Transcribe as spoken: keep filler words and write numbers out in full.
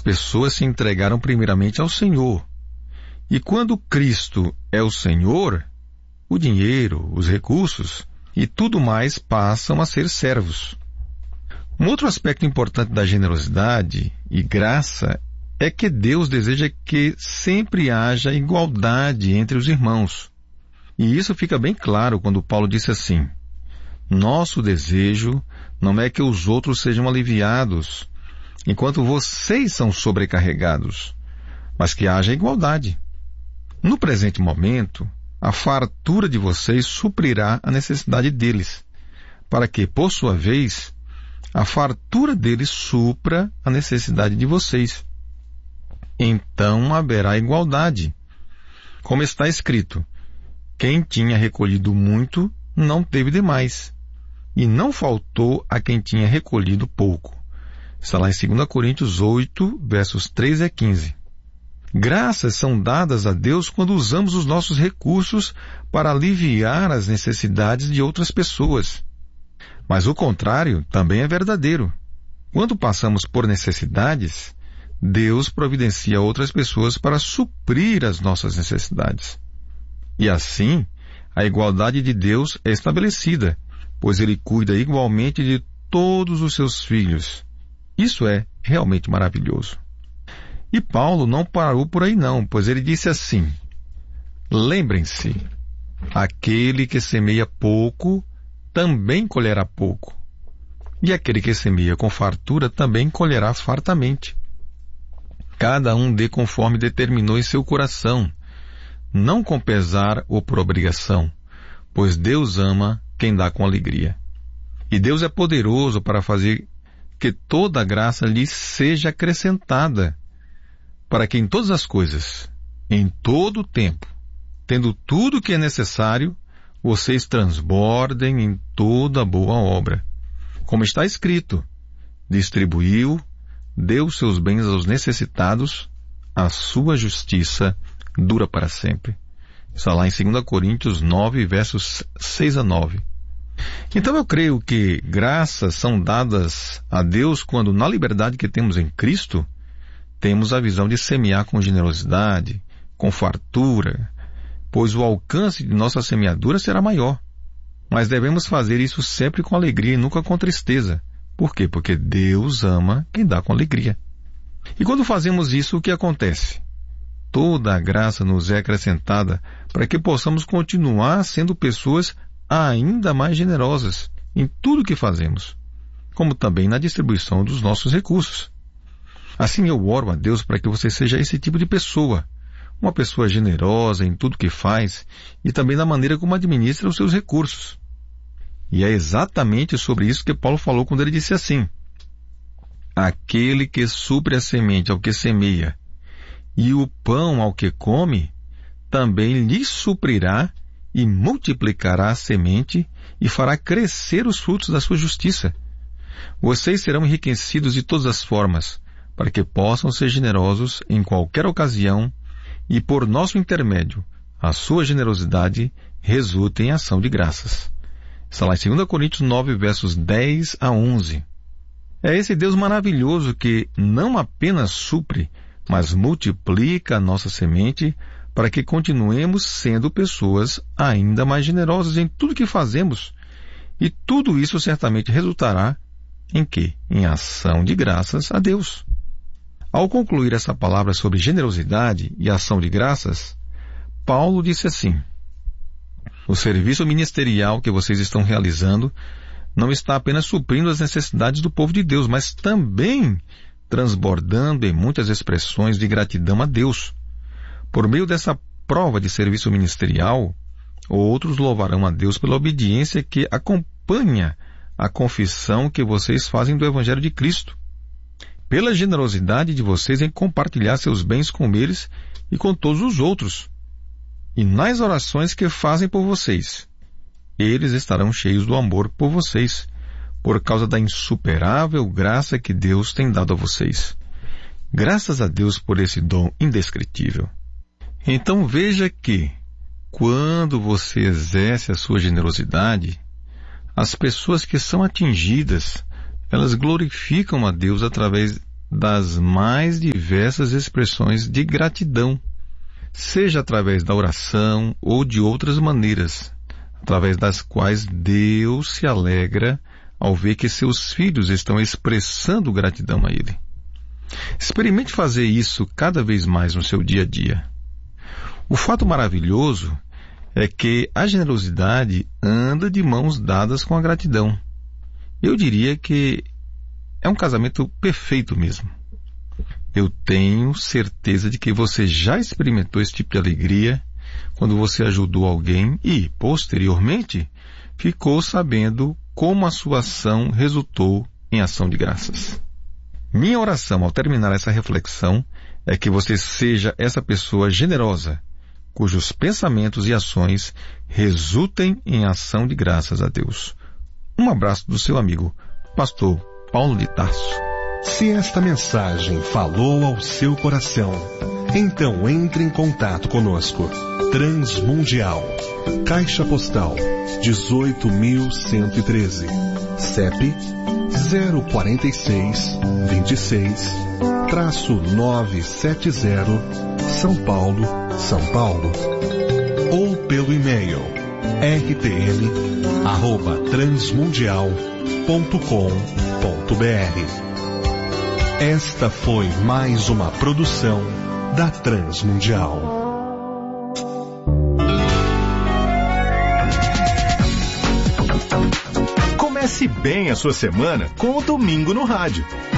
pessoas se entregaram primeiramente ao Senhor. E quando Cristo é o Senhor, o dinheiro, os recursos e tudo mais passam a ser servos. Um outro aspecto importante da generosidade e graça é que Deus deseja que sempre haja igualdade entre os irmãos. E isso fica bem claro quando Paulo disse assim: nosso desejo não é que os outros sejam aliviados, enquanto vocês são sobrecarregados, mas que haja igualdade. No presente momento, a fartura de vocês suprirá a necessidade deles, para que, por sua vez, a fartura deles supra a necessidade de vocês. Então haverá igualdade. Como está escrito, quem tinha recolhido muito não teve demais, e não faltou a quem tinha recolhido pouco. Está lá em segunda Coríntios oito, versos três a quinze. Graças são dadas a Deus quando usamos os nossos recursos para aliviar as necessidades de outras pessoas. Mas o contrário também é verdadeiro. Quando passamos por necessidades, Deus providencia outras pessoas para suprir as nossas necessidades. E assim, a igualdade de Deus é estabelecida, pois Ele cuida igualmente de todos os seus filhos. Isso é realmente maravilhoso. E Paulo não parou por aí não, pois ele disse assim: lembrem-se, aquele que semeia pouco também colherá pouco, e aquele que semeia com fartura também colherá fartamente. Cada um dê conforme determinou em seu coração, não com pesar ou por obrigação, pois Deus ama quem dá com alegria. E Deus é poderoso para fazer que toda a graça lhe seja acrescentada, para que em todas as coisas, em todo o tempo, tendo tudo o que é necessário, vocês transbordem em toda boa obra. Como está escrito, distribuiu, deu seus bens aos necessitados, a sua justiça dura para sempre. Está lá em segunda Coríntios nove, versos seis a nove. Então eu creio que graças são dadas a Deus quando, na liberdade que temos em Cristo, temos a visão de semear com generosidade, com fartura, pois o alcance de nossa semeadura será maior. Mas devemos fazer isso sempre com alegria e nunca com tristeza. Por quê? Porque Deus ama quem dá com alegria. E quando fazemos isso, o que acontece? Toda a graça nos é acrescentada para que possamos continuar sendo pessoas ainda mais generosas em tudo que fazemos, como também na distribuição dos nossos recursos. Assim eu oro a Deus para que você seja esse tipo de pessoa, uma pessoa generosa em tudo que faz e também na maneira como administra os seus recursos. E é exatamente sobre isso que Paulo falou quando ele disse assim: aquele que supre a semente ao que semeia e o pão ao que come, também lhe suprirá e multiplicará a semente e fará crescer os frutos da sua justiça. Vocês serão enriquecidos de todas as formas, para que possam ser generosos em qualquer ocasião e, por nosso intermédio, a sua generosidade resulte em ação de graças. Está lá em segunda Coríntios nove, versos dez a onze. É esse Deus maravilhoso que não apenas supre, mas multiplica a nossa semente para que continuemos sendo pessoas ainda mais generosas em tudo que fazemos. E tudo isso certamente resultará em quê? Em ação de graças a Deus. Ao concluir essa palavra sobre generosidade e ação de graças, Paulo disse assim: o serviço ministerial que vocês estão realizando não está apenas suprindo as necessidades do povo de Deus, mas também transbordando em muitas expressões de gratidão a Deus. Por meio dessa prova de serviço ministerial, outros louvarão a Deus pela obediência que acompanha a confissão que vocês fazem do Evangelho de Cristo, pela generosidade de vocês em compartilhar seus bens com eles e com todos os outros, e nas orações que fazem por vocês. Eles estarão cheios do amor por vocês, por causa da insuperável graça que Deus tem dado a vocês. Graças a Deus por esse dom indescritível. Então veja que, quando você exerce a sua generosidade, as pessoas que são atingidas, elas glorificam a Deus através das mais diversas expressões de gratidão, seja através da oração ou de outras maneiras, através das quais Deus se alegra ao ver que seus filhos estão expressando gratidão a Ele. Experimente fazer isso cada vez mais no seu dia a dia. O fato maravilhoso é que a generosidade anda de mãos dadas com a gratidão. Eu diria que é um casamento perfeito mesmo. Eu tenho certeza de que você já experimentou esse tipo de alegria quando você ajudou alguém e, posteriormente, ficou sabendo como a sua ação resultou em ação de graças. Minha oração ao terminar essa reflexão é que você seja essa pessoa generosa, cujos pensamentos e ações resultem em ação de graças a Deus. Um abraço do seu amigo, Pastor Paulo de Tarso. Se esta mensagem falou ao seu coração, então entre em contato conosco. Transmundial, Caixa Postal dezoito mil cento e treze, C E P zero quatro seis, dois seis, novecentos e setenta, São Paulo, São Paulo. Ou pelo e-mail r t m arroba transmundial ponto com ponto b r. Esta foi mais uma produção da Transmundial. Comece bem a sua semana com o Domingo no Rádio.